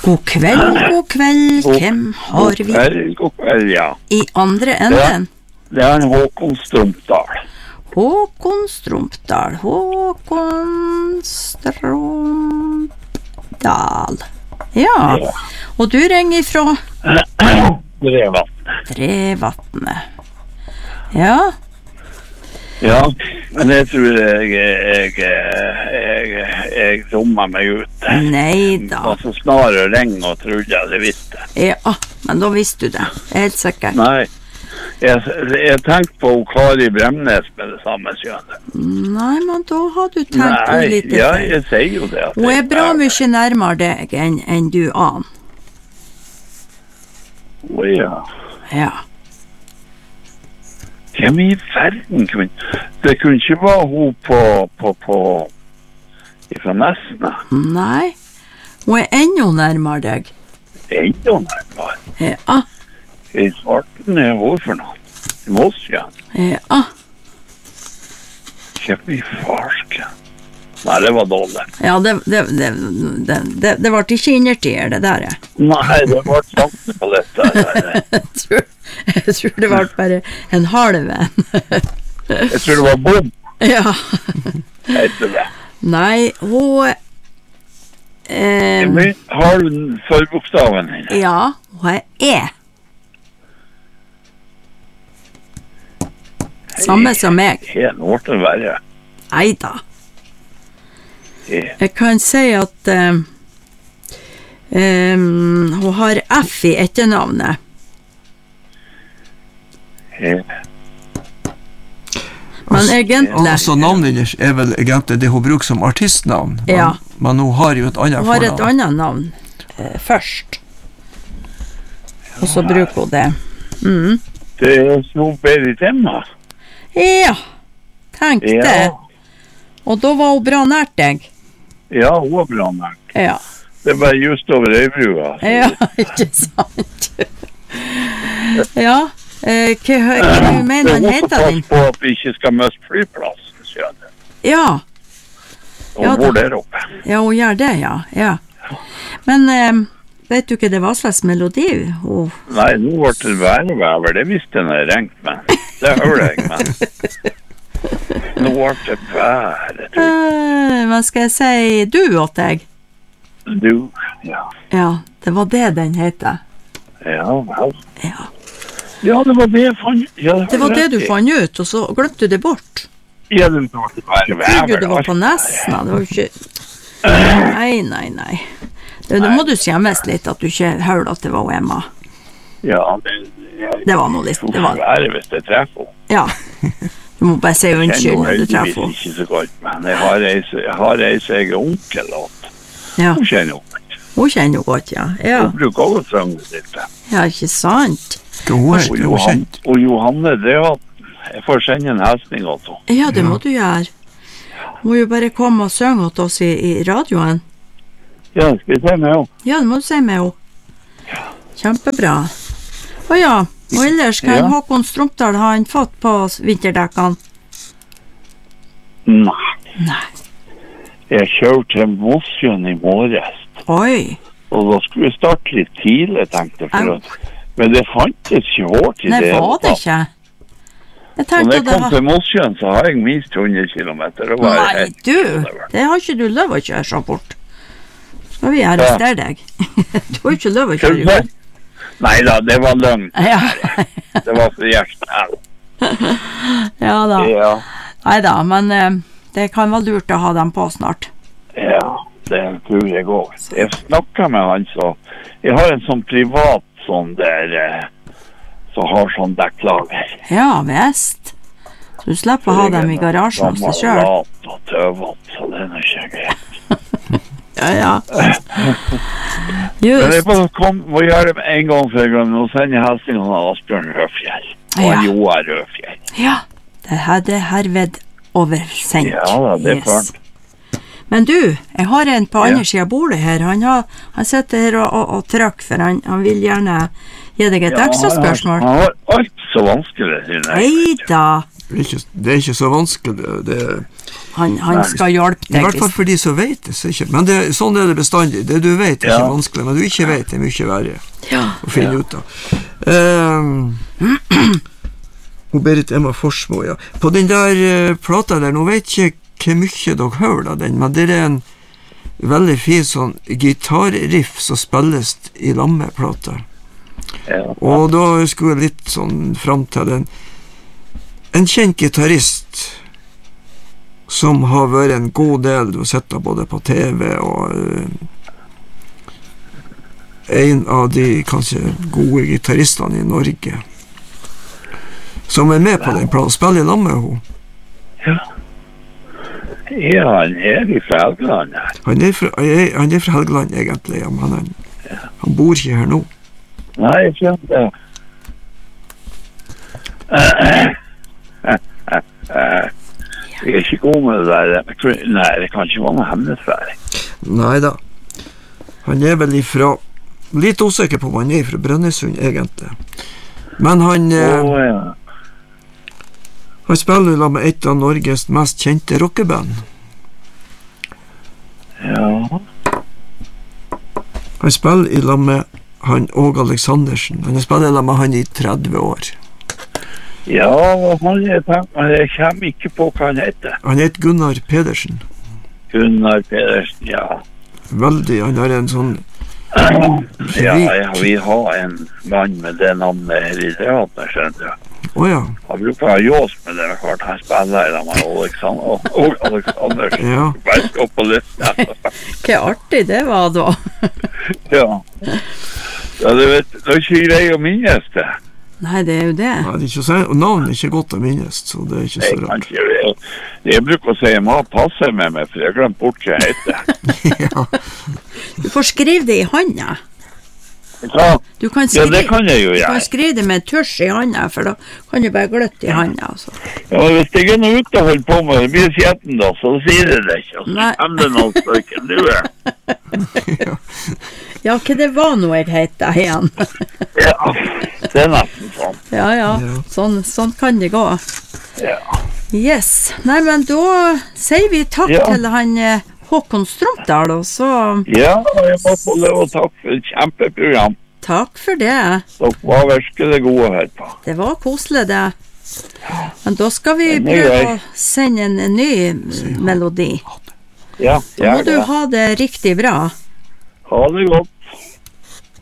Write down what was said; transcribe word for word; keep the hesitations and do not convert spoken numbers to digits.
God kveld, god kveld, hvem har vi? God kveld, god kveld, ja. I andre enden? Det er en Håkon Strumpdal. Håkon Strumpdal, Håkon Strumpdal. Ja, og du ringer ifra? Drevatnet. Drevatnet. Ja. Ja, men jeg tror jeg, jeg, jeg, jeg, jeg dummer meg ut. Neida. Det var så snart å ringe og trodde jeg det visste. Ja, men da visste du det. Jeg er helt sikker. Nei, jeg, jeg tenkte på Kari Bremnes med det samme kjønnet. Nei, men da har du tenkt Nei, litt. ja, jeg sier jo det. Hun er bra mye nærmere deg enn, enn du aner. Åja. Ja. Hvem i verden kunne... Det kunne ikke være hun på... på, på fra Nesna. Nei, hun er enda nærmere deg. Enda nærmere? Ja. I svarten er hun for noe. I Mossjøen. Ja. Hvem i farsken? Nei, det var dårlig. Ja, det, det, det, det, det, det var ikke innertier, det der. Nei, det var sant på dette. jeg, tror, jeg tror det var bare en halv en. jeg tror det var bom. Ja. Heter det. Nei, hun... Eh, har du forbokstaven henne? Ja, hun er E. Samme som meg. Helt årte verre. Neida. Jeg kan si at um, um, hun har F i etternavnet. Ja. Men egentlig... Altså navnet deres er vel egentlig det hun bruker som artistnavn. Men, ja. Men hun har jo et annet fornavn. Hun har et annet navn eh, først. Og så bruker hun det. Mm. Det er så Berit Emma. Ja, tenk ja. det. Og da var hun bra nært deg. Ja, hun var bra nært. Ja. Det var just over Øybrua. Ja, ikke sant. ja, eh, hva, hva mener han heter din? Det er også pass på at vi ikke skal møte flyplassen, skjønner. Ja. Hun ja, bor der oppe. Ja, hun gjør det, ja. ja. Men eh, vet du ikke det var slags melodi? Oh. Nei, nå ble det værvever, det visste jeg når jeg ringte meg. Det hører jeg, men... Nå ble det været. Uh, hva skal jeg si? Du åt deg? Du, ja. Ja, det var det den heter. Ja, vel. Ja. Ja, det var det jeg fant. Ja, det, det var det du fant ut, og så glemte du det bort. Ja, det var det været. Du, det var på Nesna, det var jo ikke... Nei, nei, nei. Det, nå må du skjemmes litt at du ikke hørte at det var Emma. Ja, det... Jeg, det var noe litt... Det var være hvis det treffer. Ja. Du må bare si unnskyld når du treffer. Jeg kjenner ikke så godt, men jeg har ei, jeg har ei som jeg er onkel åt. Ja. Hun kjenner jo godt. Hun kjenner jo godt, ja. ja. Hun bruker også å synge litt. Ja, ikke sant? Hun er jo kjent. Og Johanne, det er at jeg får sende en helsning også. Ja, det må du gjøre. Hun må jo bare komme og synge til oss i, i radioen. Ja, skal vi se med henne? Ja, det må du si med henne. Kjempebra. Å ja, og ellers kan ja. Håkon Strumpdal ha han fått på vinterdekkene? Nei. Nei. Jeg kjørte til Mossjøen i morges. Oi. Og da skulle vi starte litt tidlig, tenkte jeg. For å, men det fantes ikke hår til Nei, det. Nei, var det ikke? Jeg og når jeg kom var... til Mossjøen, så har jeg minst hundre kilometer. Nei, helt... du, det har ikke du lov å kjøre så fort. Skal vi arrestere ja. deg? Du har ikke lov å kjøre fort. Nei da, det var løgn. Ja. Det var for hjertet. Ja da. Ja. Nei da, men uh, det kan være lurt å ha dem på snart. Ja, det tror jeg går. Jeg snakker med han, så jeg har en sånn privat sånn der uh, som har sånn dekklager. Ja, vest. Så du slipper å ha dem i garasjen hos deg selv. Lat og tøvat, så det er noe ikke greit. Ja, ja. Just. Men jeg må, kom, må gjøre det en gang for en gang. Nå sender jeg helsingen av Asbjørn Rødfjell. Og ja. Joar Rødfjell. Ja, det hadde herved oversendt. Ja, det er klart. Yes. Men du, jeg har en på andre ja. siden av bordet her. Han, har, han sitter her og, og, og trykker, for han, han vil gjerne gi deg et ja, ekstra spørsmål. Han har alt så vanskelig. Hei da. Det er ikke, det er ikke så vanskelig. Det, Han, han skal hjelpe deg. I hvert fall for de som vet det. Så ikke, men det, sånn er det bestandig. Det du vet er Ja. ikke vanskelig, men du ikke vet det er mye verre Ja. å finne Ja. ut av. Um, hun Berit Emma Forsmo, ja. På den der uh, plata der, nå vet jeg ikke hvor mye dere hører av den, men det er en veldig fin sånn gitarriff som spilles i lammeplata. Ja. Og da skulle jeg litt sånn frem til en, en kjent gitarrist som har vært en god del, du har sett det både på T V og uh, en av de kanskje gode gitarristene i Norge som er med på den planen, spiller i lag med henne. Ja. Ja, han er fra Helgeland her. Han er fra, han er fra Helgeland egentlig, ja, men han, han bor ikke her nå. Nei, jeg skjønner det. Jeg er ikke god med det der. Nei, det kan ikke være noe hemmelighetsværing. Neida. Han er vel ifra, litt usikker på om han er fra Brønnøysund egentlig. Men han, eh, Å, ja. han spiller i lag med et av Norges mest kjente rockeband. Ja. Han spiller i lag med han Åge Aleksandersen. Han har spillet i lag med han i tretti år. Ja, han er tenkt, men jeg kommer ikke på hva han heter. Han heter Gunnar Pedersen. Gunnar Pedersen, ja. Veldig, han har en sånn Ja, ja, vi har en mann med det navnet her i teater, skjønner du. Åja, Han bruker å ha jås med det, hvert han spiller i dag med Alexander, og Alexandersen. ja. Bare stå på lista. Hva artig det var da. Ja. Ja, du vet, det er ikke grei å minnes det. Nei, det er jo det. Nei, det er ikke så, og navnet er ikke godt å minnes, så det er ikke Jeg så kan rart. ikke gjøre det. Jeg bruker å si jeg må passe med meg, for jeg har glemt bort hva jeg heter. Ja, Du får skrive det i handa. Ja, Du kan ja, skrive, det kan jeg jo du kan gjøre. skrive det med tusj i handa, for da kan du bare gløtte i handa. Altså. Ja, hvis jeg er noe ute og holder på med, det blir skjetten da, så sier jeg det ikke. Og så Nei. kommer det noen stykker. Du er. Ja, hva det var nå jeg heter igjen? Ja, det er nesten sånn. Ja, ja, Ja. sånn, sånn kan det gå. Ja. Yes. Nei, men da sier vi takk Ja. til han eh, Håkon Strømdal, og så Ja, jeg må få lov å takke for et kjempeprogram. takk for det. Dere var virkelig gode å høre på. Det var koselig, det. Men da skal vi Den er prøve grei. å sende en, en ny melodi. Ja, Da må gjør du det. ha det riktig bra. Ha det godt.